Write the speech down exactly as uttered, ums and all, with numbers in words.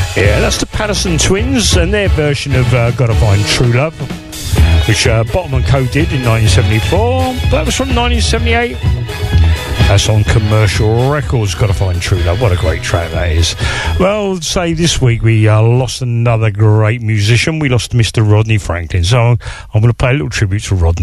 Yeah, that's the Patterson Twins and their version of uh, Gotta Find True Love, which uh, Bottom and Co did in nineteen seventy-four. That was from nineteen seventy-eight. That's on Commercial Records, Gotta Find True Love. What a great track that is. Well, say this week we uh, lost another great musician. We lost Mister Rodney Franklin. So I'm, I'm going to pay a little tribute to Rodney.